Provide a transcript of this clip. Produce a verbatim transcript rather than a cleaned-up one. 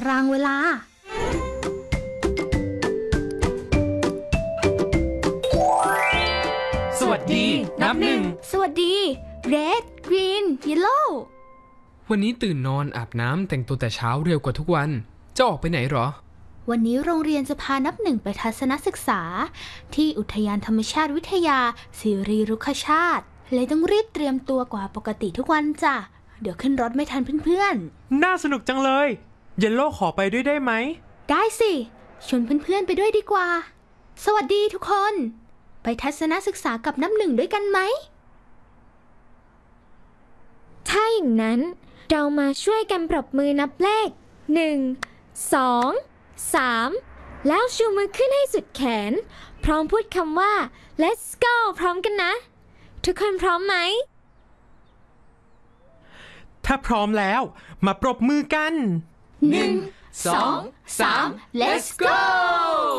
ารางเวลาสวัสดีนับหนึ่งสวัสดี Red Green Yellow วันนี้ตื่นนอนอาบน้ำแต่งตัวแต่เช้าเร็วกว่าทุกวันจะออกไปไหนหรอวันนี้โรงเรียนจะพานับหนึ่งไปทัศนศึกษาที่อุทยานธรรมชาติวิทยาสิริรุกขชาติเลยต้องรีบเตรียมตัวกว่าปกติทุกวันจ้ะเดี๋ยวขึ้นรถไม่ทันเพื่อนๆน่าสนุกจังเลยเยลโล่ขอไปด้วยได้ไหมได้สิชวนเพื่อนๆไปด้วยดีกว่าสวัสดีทุกคนไปทัศนศึกษากับนับหนึ่งด้วยกันไหมถ้าอย่างนั้นเรามาช่วยกันปรบมือนับเลขหนึ่ง สอง สามแล้วชูมือขึ้นให้สุดแขนพร้อมพูดคำว่า let's go พร้อมกันนะทุกคนพร้อมไหมถ้าพร้อมแล้วมาปรบมือกันหนึ่ง สอง สาม let's go